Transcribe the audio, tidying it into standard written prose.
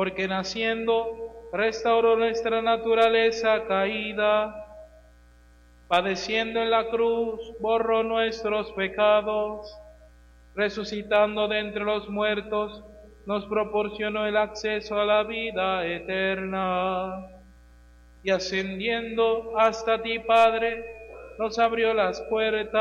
porque naciendo restauró nuestra naturaleza caída, padeciendo en la cruz borró nuestros pecados, resucitando de entre los muertos nos proporcionó el acceso a la vida eterna, y ascendiendo hasta ti, Padre, nos abrió las puertas